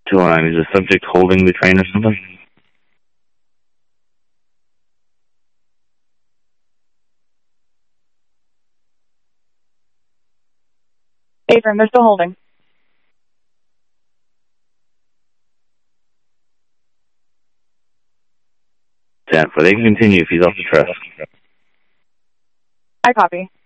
209, is the subject holding the train or something? Adrian, they're still holding. Yeah, but they can continue if he's off the track. I copy.